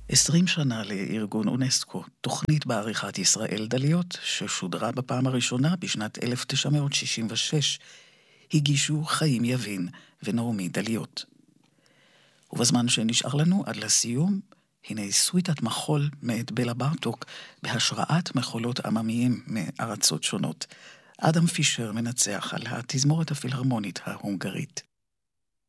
20 שנה לארגון אונסקו, תוכנית בעריכת ישראל דליות, ששודרה בפעם הראשונה בשנת 1966, הגישו חיים יבין ונעמי דליות. ובזמן שנשאר לנו עד לסיום, הנה סוויטת מחול מאת בלה ברטוק, בהשראת מחולות עממיים מארצות שונות. אדם פישר מנצח על התזמורת הפילהרמונית ההונגרית.